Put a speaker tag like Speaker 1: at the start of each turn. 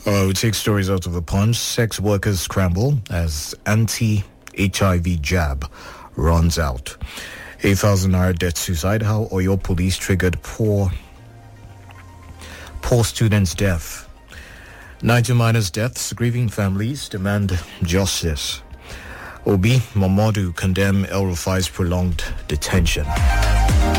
Speaker 1: We take stories out of the Punch. Sex workers scramble as anti-HIV jab runs out. 8,000 naira death suicide. How Oyo police triggered poor student's death. 90 minors' deaths. Grieving families demand justice. Obi Momodu condemn El Rufai's prolonged detention.